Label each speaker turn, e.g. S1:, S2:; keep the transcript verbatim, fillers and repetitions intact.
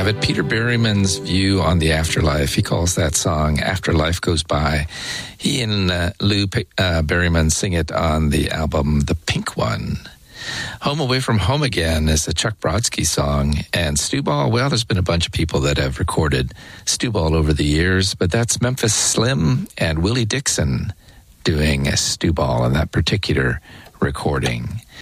S1: have it. Peter Berryman's view on the afterlife. He calls that song After Life Goes By. He and uh, Lou uh, Berryman sing it on the album The Pink One. Home Away from Home Again is a Chuck Brodsky song. And Stu Ball, well, there's been a bunch of people that have recorded Stu Ball over the years, but that's Memphis Slim and Willie Dixon doing a Stu Ball in that particular recording.